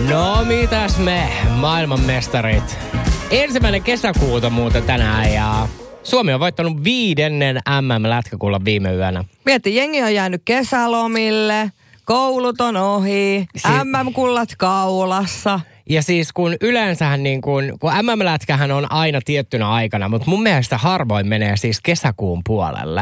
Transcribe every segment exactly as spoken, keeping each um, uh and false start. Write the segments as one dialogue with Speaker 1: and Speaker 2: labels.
Speaker 1: No mitäs me, maailmanmestarit? Ensimmäinen kesäkuuta muuten tänään ja Suomi on voittanut viidennen M M-lätkäkullan viime yönä.
Speaker 2: Mietti, jengi on jäänyt kesälomille, koulut on ohi, si- M M-kullat kaulassa.
Speaker 1: Ja siis kun yleensähän niin kun, kun M M-lätkähän on aina tiettynä aikana, mutta mun mielestä harvoin menee siis kesäkuun puolelle.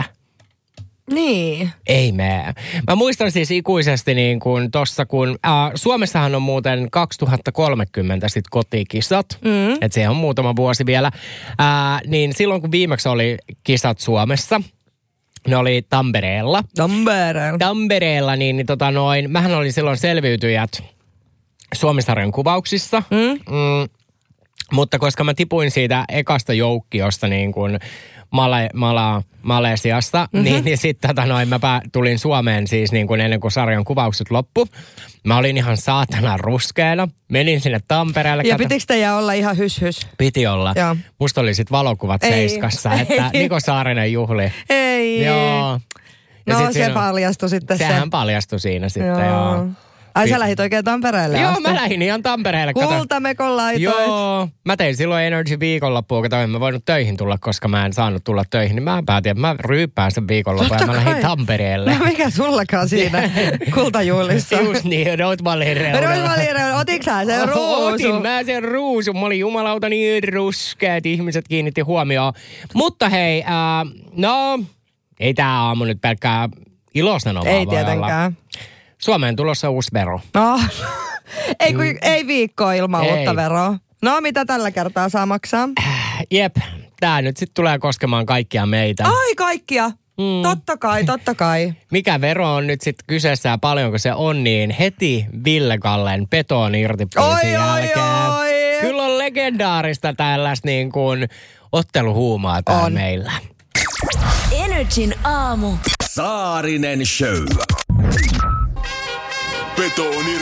Speaker 2: Niin.
Speaker 1: Ei mene. Mä muistan siis ikuisesti niin kuin tossa, kun äh, Suomessahan on muuten kaksituhattakolmekymmentä sit kotikisat, mm. että se on muutama vuosi vielä, äh, niin silloin kun viimeksi oli kisat Suomessa, ne oli Tampereella.
Speaker 2: Tampereella.
Speaker 1: Tampereella, niin, niin tota noin, mähän olin silloin selviytyjät Suomi-sarjan kuvauksissa, mm. Mm, mutta koska mä tipuin siitä ekasta joukkiosta niin kuin Male, Mala, Malesiasta, mm-hmm. niin, niin sitten tota noin, mä pää, tulin Suomeen siis niin kuin ennen kuin sarjan kuvaukset loppu. Mä olin ihan saatana ruskeena. Menin sinne Tampereelle.
Speaker 2: Ja pitikö teidän olla ihan hys hys?
Speaker 1: Piti olla. Joo. Musta oli sit valokuvat ei. Seiskassa, että ei. Niko Saarinen juhli.
Speaker 2: Ei.
Speaker 1: Joo. Ja
Speaker 2: no
Speaker 1: sit
Speaker 2: se
Speaker 1: siinä,
Speaker 2: paljastui sitten
Speaker 1: sehän se.
Speaker 2: se.
Speaker 1: paljastui siinä sitten, joo. joo.
Speaker 2: Ai sä lähit oikein Tampereelle
Speaker 1: Joo,
Speaker 2: asti?
Speaker 1: mä lähdin ihan Tampereelle.
Speaker 2: Kultamekon laitoit.
Speaker 1: Joo, mä tein silloin Energy viikonloppuun, kun en mä voinut töihin tulla, koska mä en saanut tulla töihin. Niin mä päätin, että mä ryyppään sen viikonloppuun ja mä lähdin Tampereelle.
Speaker 2: No mikä sullakaan siinä kultajuhlissa?
Speaker 1: Just niin, Rootmallin reunalla.
Speaker 2: Rootmallin reunalla, otitko sä sen ruusun?
Speaker 1: Otin mä sen ruusun. Mä olin jumalauta niin ruskeat, ihmiset kiinnitti huomioon. Mutta hei, äh, no, ei tää aamu nyt pelkkää ilosta novaa.
Speaker 2: Ei tietenkään.
Speaker 1: Suomeen tulossa uusi vero.
Speaker 2: No, ei, kun, mm. ei viikkoa ilman
Speaker 1: ei.
Speaker 2: uutta veroa. No, mitä tällä kertaa saa maksaa?
Speaker 1: Jep, tää nyt sitten tulee koskemaan kaikkia meitä.
Speaker 2: Ai, kaikkia? Mm. Totta kai, totta kai.
Speaker 1: Mikä vero on nyt sitten kyseessä ja paljonko se on, niin heti Ville Kallen petoon irti
Speaker 2: oi,
Speaker 1: jälkeen.
Speaker 2: Oi, oi.
Speaker 1: Kyllä on legendaarista tällaista niin kuin otteluhuumaa täällä
Speaker 3: on.
Speaker 1: Meillä.
Speaker 3: Energin aamu.
Speaker 4: Saarinen Show. Betoni